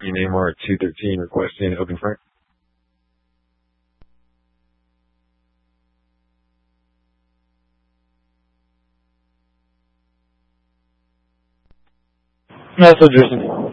Neymar at 213 requesting open front. That's interesting.